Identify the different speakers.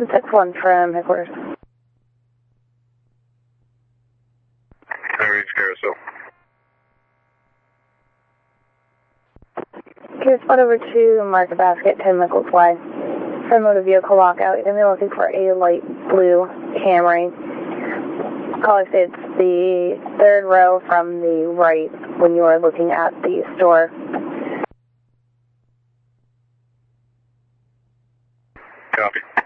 Speaker 1: 6-1 from headquarters.
Speaker 2: I reach Carousel.
Speaker 1: Okay, spot over to Market Basket, 10 missiles wide. For motor vehicle lockout, you're going to be looking for a light blue Camry. Caller states the third row from the right when you are looking at the store.
Speaker 2: Copy.